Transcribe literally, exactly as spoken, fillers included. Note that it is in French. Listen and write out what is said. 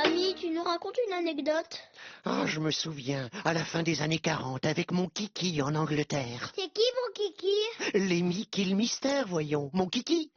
Mamie, tu nous racontes une anecdote? Ah, je me souviens, à la fin des années quarante, avec mon kiki en Angleterre. C'est qui mon kiki? Les Mickey le mystère, voyons, mon kiki.